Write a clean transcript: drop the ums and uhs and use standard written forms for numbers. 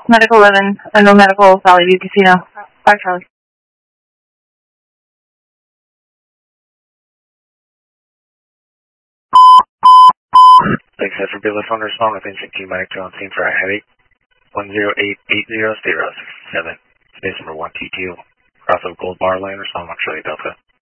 Medical 11, no medical, Valley View Casino. 5 Charlie. Thanks, for Bill phone respond within 16 minutes on scene for a headache. 10880 067. Space number 1TQ. Cross of Gold Bar Lane, respond 1 Charlie Delta.